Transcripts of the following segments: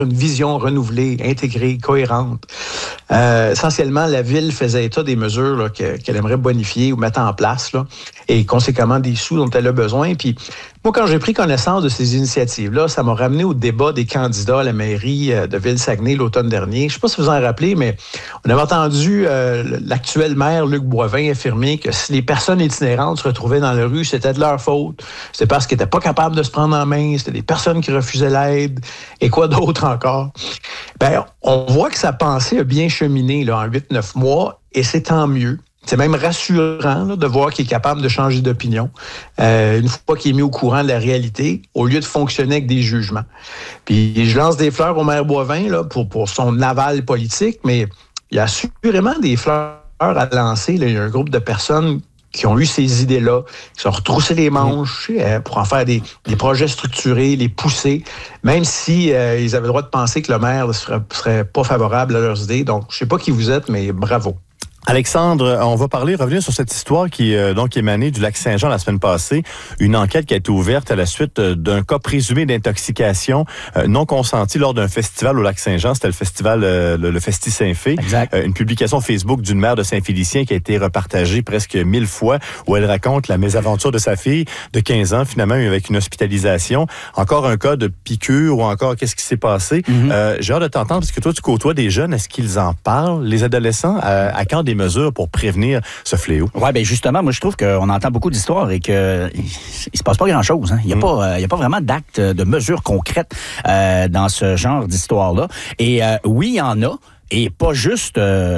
une vision renouvelée, intégrée, cohérente. Essentiellement, la Ville faisait état des mesures là, qu'elle aimerait bonifier ou mettre en place, là, et conséquemment des sous dont elle a besoin. Puis moi, quand j'ai pris connaissance de ces initiatives-là, ça m'a ramené au débat des candidats à la mairie de Ville-Saguenay l'automne dernier. Je ne sais pas si vous en rappelez, mais on avait entendu l'actuel maire, Luc Boivin, affirmer que si les personnes itinérantes se retrouvaient dans la rue, c'était de leur faute. C'était parce qu'ils n'étaient pas capables de se prendre en main, c'était des personnes qui refusaient l'aide, et quoi d'autre encore. Bien, on voit que sa pensée a bien cheminé là, en 8-9 mois, et c'est tant mieux. C'est même rassurant là, de voir qu'il est capable de changer d'opinion une fois qu'il est mis au courant de la réalité, au lieu de fonctionner avec des jugements. Puis je lance des fleurs au maire Boivin là, pour son aval politique, mais il y a assurément des fleurs à lancer. Là. Il y a un groupe de personnes qui ont eu ces idées-là, qui sont retroussées les manches pour en faire des projets structurés, les pousser, même si ils avaient le droit de penser que le maire ne serait pas favorable à leurs idées. Donc, je ne sais pas qui vous êtes, mais bravo. Alexandre, on va revenir sur cette histoire qui est émanée du lac Saint-Jean la semaine passée. Une enquête qui a été ouverte à la suite d'un cas présumé d'intoxication non consentie lors d'un festival au lac Saint-Jean. C'était le festival, le Festi Saint-Fé. Une publication Facebook d'une mère de Saint-Félicien qui a été repartagée presque 1000 fois où elle raconte la mésaventure de sa fille de 15 ans, finalement avec une hospitalisation. Encore un cas de piqûre ou encore qu'est-ce qui s'est passé. J'ai hâte de t'entendre parce que toi, tu côtoies des jeunes. Est-ce qu'ils en parlent, les adolescents? À quand des mesures pour prévenir ce fléau? Oui, bien justement, moi je trouve qu'on entend beaucoup d'histoires et qu'il se passe pas grand-chose. Hein. Il n'y a pas vraiment d'actes, de mesures concrètes dans ce genre d'histoire-là. Et oui, il y en a, et pas juste...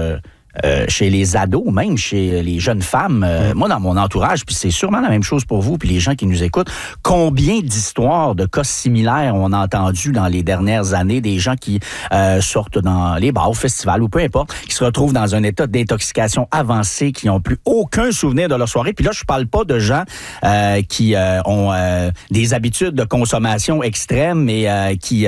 chez les ados, même chez les jeunes femmes, moi dans mon entourage, puis c'est sûrement la même chose pour vous, puis les gens qui nous écoutent, combien d'histoires de cas similaires on a entendu dans les dernières années, des gens qui sortent dans les bars, au festival ou peu importe, qui se retrouvent dans un état d'intoxication avancée, qui n'ont plus aucun souvenir de leur soirée. Puis là, je parle pas de gens qui ont des habitudes de consommation extrêmes et qui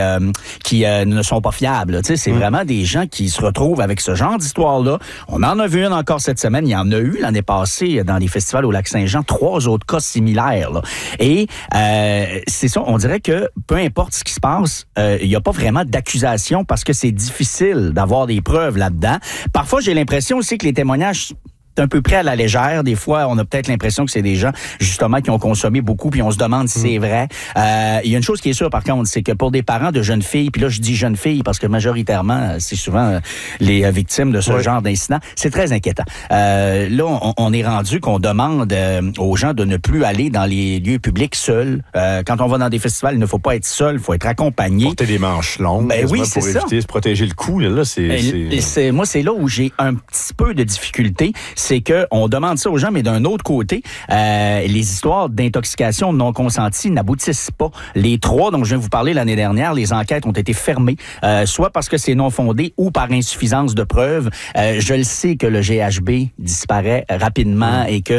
ne sont pas fiables. Tu sais, c'est vraiment des gens qui se retrouvent avec ce genre d'histoire-là. On en a vu une encore cette semaine. Il y en a eu l'année passée dans les festivals au Lac-Saint-Jean, 3 autres cas similaires. Là. Et c'est ça, on dirait que peu importe ce qui se passe, il n'y a pas vraiment d'accusation parce que c'est difficile d'avoir des preuves là-dedans. Parfois, j'ai l'impression aussi que les témoignages... un peu près à la légère. Des fois, on a peut-être l'impression que c'est des gens, justement, qui ont consommé beaucoup, puis on se demande si c'est vrai. Il y a une chose qui est sûre, par contre, c'est que pour des parents de jeunes filles, puis là, je dis jeunes filles parce que majoritairement, c'est souvent les victimes de ce genre d'incident, c'est très inquiétant. Là, on est rendu qu'on demande aux gens de ne plus aller dans les lieux publics seuls. Quand on va dans des festivals, il ne faut pas être seul, il faut être accompagné. Porter des manches longues, oui, c'est pour ça. éviter de se protéger le cou. Là, moi, c'est là où j'ai un petit peu de difficulté. C'est qu'on demande ça aux gens, mais d'un autre côté, les histoires d'intoxication non consentie n'aboutissent pas. Les 3 dont je viens de vous parler l'année dernière, les enquêtes ont été fermées, soit parce que c'est non fondé ou par insuffisance de preuves. Je le sais que le GHB disparaît rapidement et que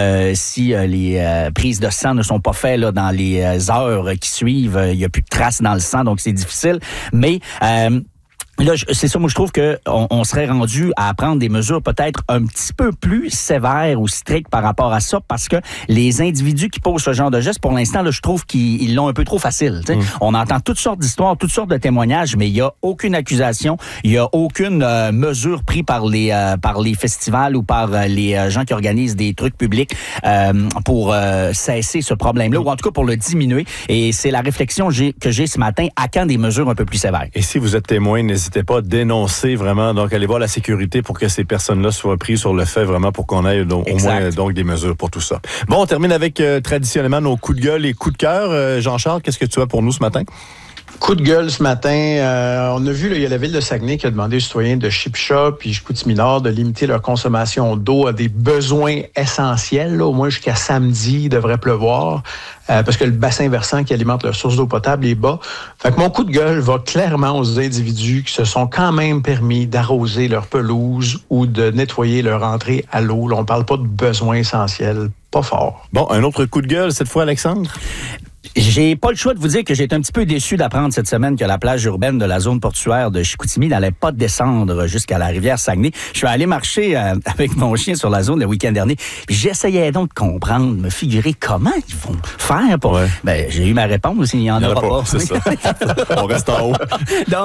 si les prises de sang ne sont pas faites là, dans les heures qui suivent, il n'y a plus de traces dans le sang, donc c'est difficile. Mais... là, c'est ça, moi, je trouve qu'on serait rendu à prendre des mesures peut-être un petit peu plus sévères ou strictes par rapport à ça, parce que les individus qui posent ce genre de gestes, pour l'instant, là, je trouve qu'ils l'ont un peu trop facile. On entend toutes sortes d'histoires, toutes sortes de témoignages, mais il n'y a aucune accusation, il n'y a aucune mesure prise par les festivals ou par les gens qui organisent des trucs publics pour cesser ce problème-là, ou en tout cas pour le diminuer. Et c'est la réflexion que j'ai ce matin, à quand des mesures un peu plus sévères. Et si vous êtes témoin, n'hésitez pas à dénoncer vraiment, donc aller voir la sécurité pour que ces personnes-là soient prises sur le fait vraiment pour qu'on ait au moins donc des mesures pour tout ça. Bon, on termine avec traditionnellement nos coups de gueule et coups de cœur. Jean-Charles, qu'est-ce que tu as pour nous ce matin? Coup de gueule ce matin, on a vu, il y a la ville de Saguenay qui a demandé aux citoyens de Chipcha puis Chicoutimi-Nord de limiter leur consommation d'eau à des besoins essentiels. Là, au moins jusqu'à samedi, il devrait pleuvoir parce que le bassin versant qui alimente leur source d'eau potable est bas. Fait que mon coup de gueule va clairement aux individus qui se sont quand même permis d'arroser leur pelouse ou de nettoyer leur entrée à l'eau. Là, on parle pas de besoins essentiels, pas fort. Bon, un autre coup de gueule cette fois, Alexandre? J'ai pas le choix de vous dire que j'ai été un petit peu déçu d'apprendre cette semaine que la plage urbaine de la zone portuaire de Chicoutimi n'allait pas descendre jusqu'à la rivière Saguenay. Je suis allé marcher avec mon chien sur la zone le week-end dernier. Puis j'essayais donc de comprendre, me figurer comment ils vont faire pour... Ben, j'ai eu ma réponse, il n'y en aura pas. C'est ça. On reste en haut. Donc,